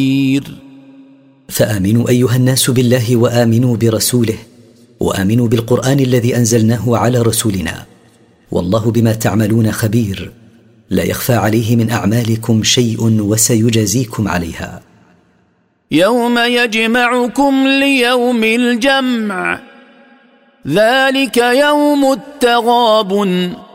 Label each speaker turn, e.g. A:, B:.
A: فآمنوا أيها الناس بالله وآمنوا برسوله وآمنوا بالقرآن الذي أنزلناه على رسولنا، والله بما تعملون خبير، لا يخفى عليه من أعمالكم شيء وسيجازيكم عليها.
B: يوم يجمعكم ليوم الجمع ذلك يوم التغابن